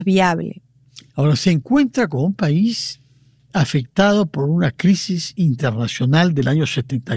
viable. Ahora se encuentra con un país afectado por una crisis internacional del año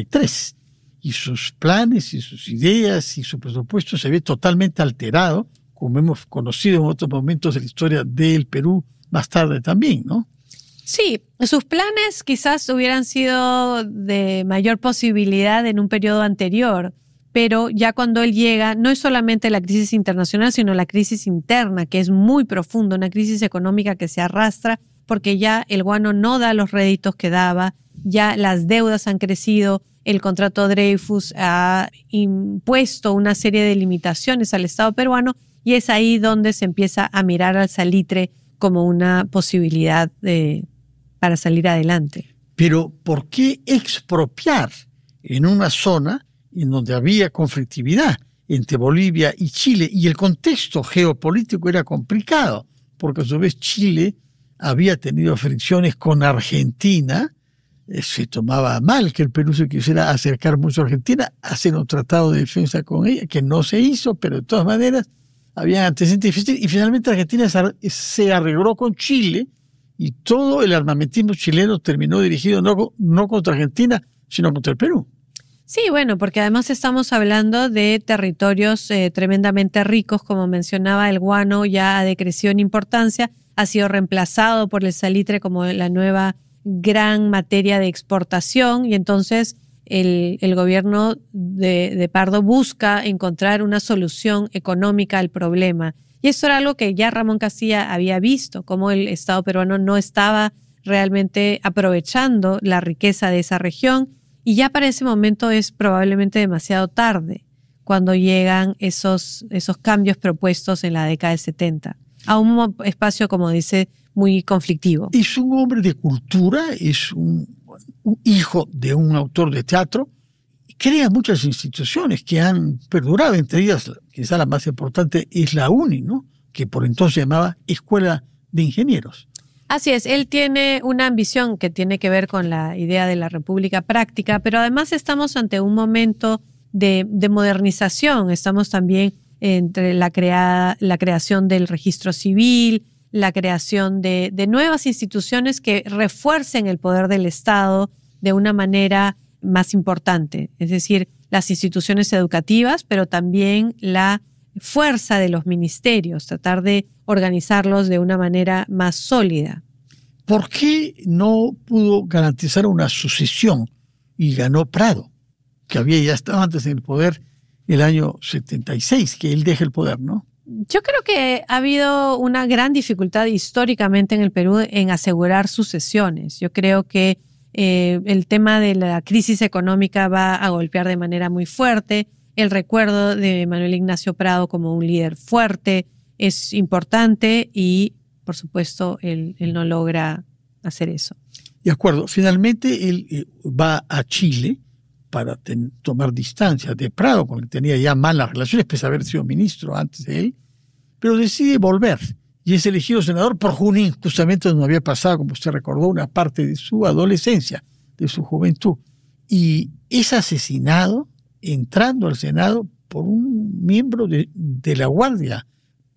73 y sus planes y sus ideas y su presupuesto se ve totalmente alterado, como hemos conocido en otros momentos de la historia del Perú más tarde también, ¿no? Sí, sus planes quizás hubieran sido de mayor posibilidad en un periodo anterior, pero ya cuando él llega, no es solamente la crisis internacional, sino la crisis interna, que es muy profunda, una crisis económica que se arrastra porque ya el guano no da los réditos que daba, ya las deudas han crecido, el contrato Dreyfus ha impuesto una serie de limitaciones al Estado peruano y es ahí donde se empieza a mirar al salitre como una posibilidad para salir adelante. Pero ¿por qué expropiar en una zona en donde había conflictividad entre Bolivia y Chile y el contexto geopolítico era complicado? Porque a su vez Chile había tenido fricciones con Argentina, se tomaba mal que el Perú se quisiera acercar mucho a Argentina, hacer un tratado de defensa con ella, que no se hizo, pero de todas maneras había antecedentes difíciles, y finalmente Argentina se arregló con Chile, y todo el armamentismo chileno terminó dirigido no contra Argentina, sino contra el Perú. Sí, bueno, porque además estamos hablando de territorios tremendamente ricos, como mencionaba, el guano ya ha decrecido en importancia, ha sido reemplazado por el salitre como la nueva gran materia de exportación y entonces el gobierno de Pardo busca encontrar una solución económica al problema. Y eso era algo que ya Ramón Castilla había visto, cómo el Estado peruano no estaba realmente aprovechando la riqueza de esa región y ya para ese momento es probablemente demasiado tarde cuando llegan esos cambios propuestos en la década del 70. A un espacio, como dice, muy conflictivo. Es un hombre de cultura, es un hijo de un autor de teatro, y crea muchas instituciones que han perdurado, entre ellas, quizá la más importante es la UNI, ¿no? Que por entonces se llamaba Escuela de Ingenieros. Así es, él tiene una ambición que tiene que ver con la idea de la república práctica, pero además estamos ante un momento de modernización, estamos también entre la creación del registro civil, la creación de nuevas instituciones que refuercen el poder del Estado de una manera más importante, es decir, las instituciones educativas, pero también la fuerza de los ministerios, tratar de organizarlos de una manera más sólida. ¿Por qué no pudo garantizar una sucesión y ganó Prado, que había ya estado antes en el poder el año 76, que él deja el poder, ¿no? Yo creo que ha habido una gran dificultad históricamente en el Perú en asegurar sucesiones. Yo creo que el tema de la crisis económica va a golpear de manera muy fuerte. El recuerdo de Manuel Ignacio Prado como un líder fuerte es importante y, por supuesto, él no logra hacer eso. De acuerdo. Finalmente él va a Chile para tomar distancia de Prado, con el que tenía ya malas relaciones, pese a haber sido ministro antes de él, pero decide volver y es elegido senador por Junín, justamente donde había pasado, como usted recordó, una parte de su adolescencia, de su juventud. Y es asesinado entrando al Senado por un miembro de la Guardia,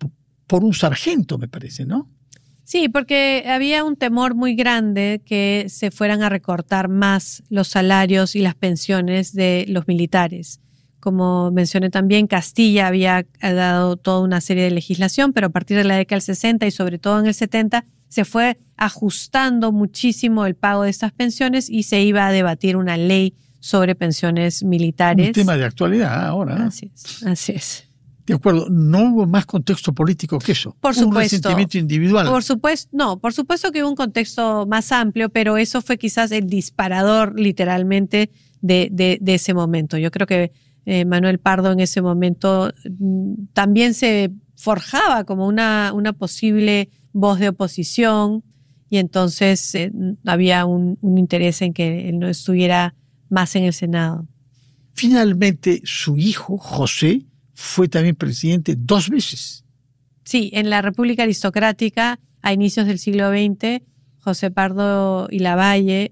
por un sargento, me parece, ¿no? Sí, porque había un temor muy grande que se fueran a recortar más los salarios y las pensiones de los militares. Como mencioné también, Castilla había dado toda una serie de legislación, pero a partir de la década del 60 y sobre todo en el 70 se fue ajustando muchísimo el pago de estas pensiones y se iba a debatir una ley sobre pensiones militares. Un tema de actualidad ahora. Así es, así es. De acuerdo, no hubo más contexto político que eso. Por supuesto. Un resentimiento individual. Por supuesto que hubo un contexto más amplio, pero eso fue quizás el disparador literalmente de ese momento. Yo creo que Manuel Pardo en ese momento también se forjaba como una posible voz de oposición y entonces había un interés en que él no estuviera más en el Senado. Finalmente, su hijo, José, fue también presidente 2 veces. Sí, en la República Aristocrática, a inicios del siglo XX, José Pardo y Lavalle,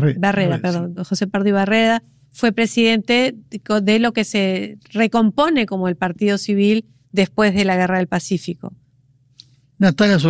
José Pardo y Barreda, fue presidente de lo que se recompone como el Partido Civil después de la Guerra del Pacífico. Natalia